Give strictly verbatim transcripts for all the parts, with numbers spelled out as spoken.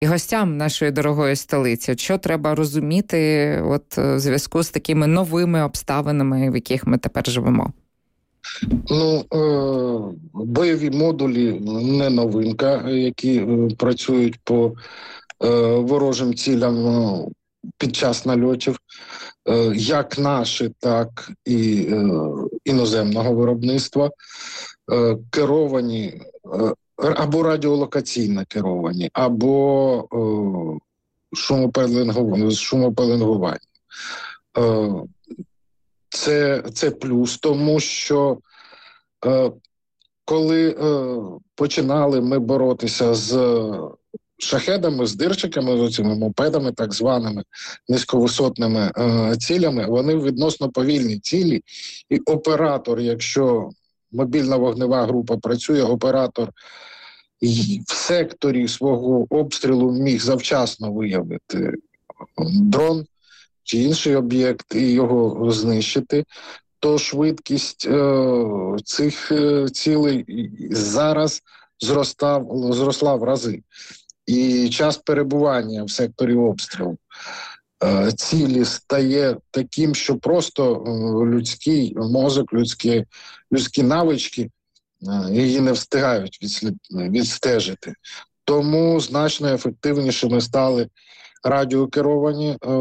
і гостям нашої дорогої столиці? Що треба розуміти от, в зв'язку з такими новими обставинами, в яких ми тепер живемо? Ну, е- бойові модулі не новинка, які е- працюють по е- ворожим цілям е- під час нальотів, е- як наші, так і е- іноземного виробництва, е- керовані е- або радіолокаційно керовані, або е- шумопеленгування. шумопеленгування. Е- Це, це плюс, тому що е, коли е, починали ми боротися з шахедами, з дирчиками, з цими мопедами, так званими низьковисотними е, цілями, вони відносно повільні цілі, і оператор, якщо мобільна вогнева група працює, оператор в секторі свого обстрілу міг завчасно виявити дрон чи інший об'єкт і його знищити, то швидкість е, цих е, цілей зараз зростав, зросла в рази. І час перебування в секторі обстрілу е, цілі стає таким, що просто е, людський мозок, людські, людські навички е, її не встигають відслід, відстежити. Тому значно ефективнішими стали радіокеровані е,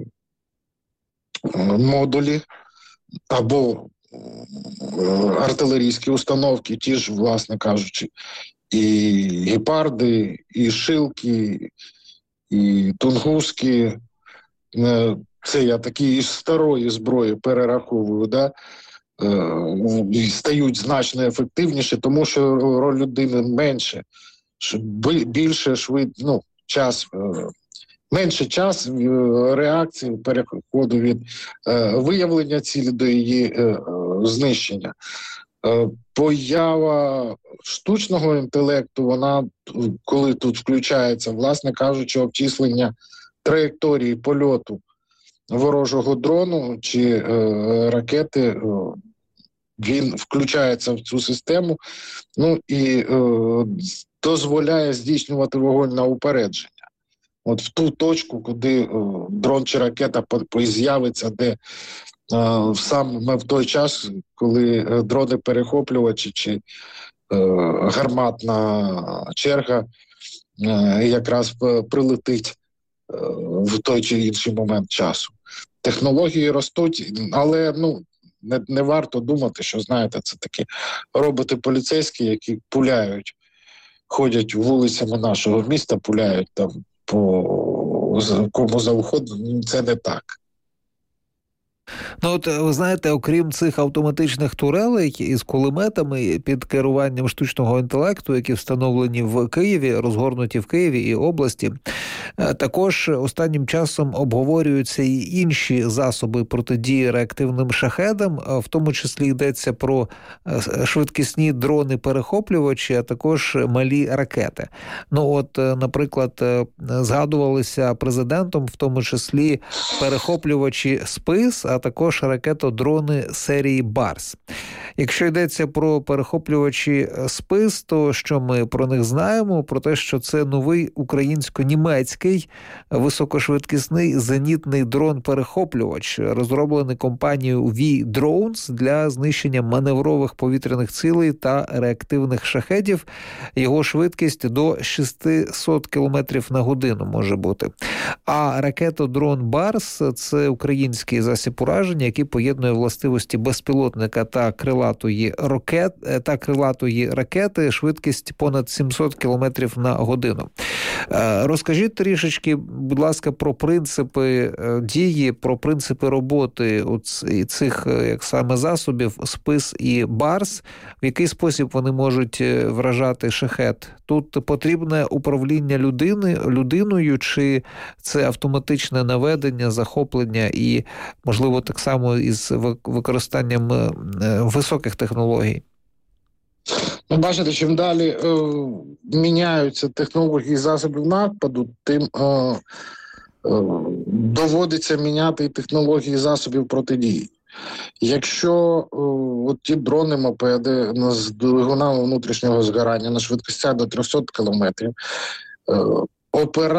модулі або артилерійські установки, ті ж, власне кажучи, і гепарди, і шилки, і тунгуски. Це я такі із старої зброї перераховую, да? Стають значно ефективніше, тому що роль людини менше, більше швид, ну, час. Менше час реакції, переходу від е, виявлення цілі до її е, знищення. Е, поява штучного інтелекту, вона, коли тут включається, власне кажучи, обчислення траєкторії польоту ворожого дрону чи е, ракети, е, він включається в цю систему, ну і е, дозволяє здійснювати вогонь на упередження. От в ту точку, куди о, дрон чи ракета з'явиться, де о, саме в той час, коли дрони-перехоплювачі чи е, гарматна черга е, якраз прилетить е, в той чи інший момент часу. Технології ростуть, але ну, не, не варто думати, що, знаєте, це такі роботи-поліцейські, які пуляють, ходять вулицями нашого міста, пуляють там по кому завгодно, це не так. Ну, от, ви знаєте, окрім цих автоматичних турелей із кулеметами під керуванням штучного інтелекту, які встановлені в Києві, розгорнуті в Києві і області, також останнім часом обговорюються і інші засоби протидії реактивним шахедам, в тому числі йдеться про швидкісні дрони-перехоплювачі, а також малі ракети. Ну, от, наприклад, згадувалися президентом, в тому числі перехоплювачі СПИС, а також ракетодрони серії «Барс». Якщо йдеться про перехоплювачі СПИС, то що ми про них знаємо? Про те, що це новий українсько-німецький високошвидкісний зенітний дрон-перехоплювач, розроблений компанією V-Drones для знищення маневрових повітряних цілей та реактивних шахедів. Його швидкість до шістсот кілометрів на годину може бути. А ракетодрон «Барс» – це український засіб ураження, який поєднує властивості безпілотника та крилатої ракет, та крилатої ракети, швидкість понад сімсот кілометрів на годину. Розкажіть трішечки, будь ласка, про принципи дії, про принципи роботи цих як саме засобів СПИС і «Барс», в який спосіб вони можуть вражати шахед. Тут потрібне управління людини, людиною, чи це автоматичне наведення, захоплення і, можливо, так само із використанням високих технологій? Ну, бачите, чим далі е, міняються технології засобів нападу, тим е, е, доводиться міняти і технології засобів протидії. Якщо е, от ті дрони-мопеди з двигунами внутрішнього згорання на швидкостях до трьохсот кілометрів, е, опера.